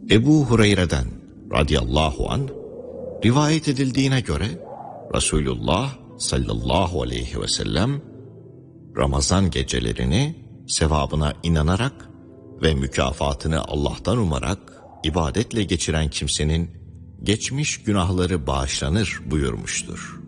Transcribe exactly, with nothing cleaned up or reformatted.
Ebu Hureyre'den radıyallahu anh rivayet edildiğine göre Resulullah sallallahu aleyhi ve sellem Ramazan gecelerini sevabına inanarak ve mükafatını Allah'tan umarak ibadetle geçiren kimsenin geçmiş günahları bağışlanır buyurmuştur.